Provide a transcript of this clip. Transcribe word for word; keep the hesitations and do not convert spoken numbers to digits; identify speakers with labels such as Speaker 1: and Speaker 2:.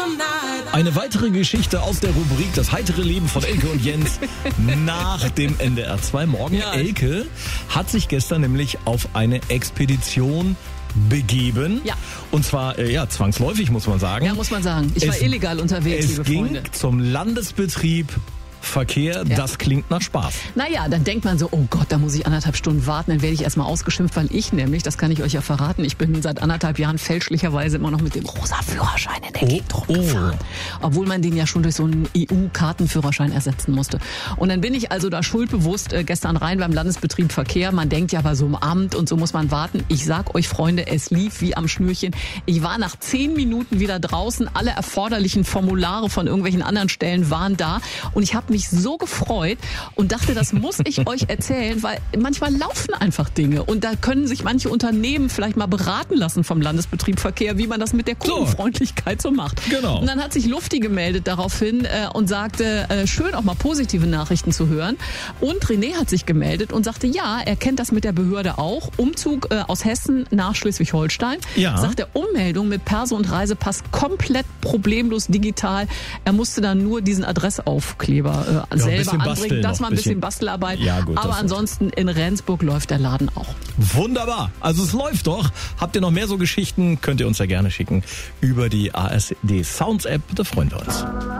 Speaker 1: Eine weitere Geschichte aus der Rubrik Das heitere Leben von Elke und Jens nach dem N D R zwei Morgen.
Speaker 2: Ja.
Speaker 1: Elke hat sich gestern nämlich auf eine Expedition begeben.
Speaker 2: Ja.
Speaker 1: Und zwar, äh, ja, zwangsläufig, muss man sagen.
Speaker 2: Ja, muss man sagen. Ich war
Speaker 1: Es-
Speaker 2: illegal unterwegs,
Speaker 1: Es
Speaker 2: liebe
Speaker 1: ging
Speaker 2: Freunde.
Speaker 1: zum Landesbetrieb Verkehr.
Speaker 2: Ja.
Speaker 1: Das klingt nach Spaß.
Speaker 2: Naja, dann denkt man so, oh Gott, da muss ich anderthalb Stunden warten, dann werde ich erstmal ausgeschimpft, weil ich nämlich, das kann ich euch ja verraten, ich bin seit anderthalb Jahren fälschlicherweise immer noch mit dem rosa Führerschein in der
Speaker 1: Oh,
Speaker 2: Gegend
Speaker 1: oh.
Speaker 2: rumgefahren. Obwohl man den ja schon durch so einen E U-Kartenführerschein ersetzen musste. Und dann bin ich also da schuldbewusst äh, gestern rein beim Landesbetrieb Verkehr. Man denkt ja bei so einem Amt und so muss man warten. Ich sag euch, Freunde, es lief wie am Schnürchen. Ich war nach zehn Minuten wieder draußen. Alle erforderlichen Formulare von irgendwelchen anderen Stellen waren da. Und ich habe mich so gefreut und dachte, das muss ich euch erzählen, weil manchmal laufen einfach Dinge. Und da können sich manche Unternehmen vielleicht mal beraten lassen vom Landesbetrieb Verkehr, wie man das mit der Kundenfreundlichkeit so macht.
Speaker 1: Genau.
Speaker 2: Und dann hat sich Lufti gemeldet daraufhin äh, und sagte, äh, schön auch mal positive Nachrichten zu hören. Und René hat sich gemeldet und sagte, ja, er kennt das mit der Behörde auch. Umzug äh, aus Hessen nach Schleswig-Holstein.
Speaker 1: Ja.
Speaker 2: Sagt er, Ummeldung mit Perso und Reisepass komplett problemlos digital. Er musste dann nur diesen Adressaufkleber äh,
Speaker 1: ein
Speaker 2: selber
Speaker 1: bisschen
Speaker 2: anbringen.
Speaker 1: basteln
Speaker 2: Das
Speaker 1: noch,
Speaker 2: war ein bisschen
Speaker 1: bisschen.
Speaker 2: Bastelarbeit.
Speaker 1: Ja, gut,
Speaker 2: Aber
Speaker 1: das-
Speaker 2: ansonsten in Rendsburg läuft der Laden auch.
Speaker 1: Wunderbar. Also es läuft doch. Habt ihr noch mehr so Geschichten? Könnt ihr uns ja gerne schicken über die A S D Sounds App. Da freuen wir uns.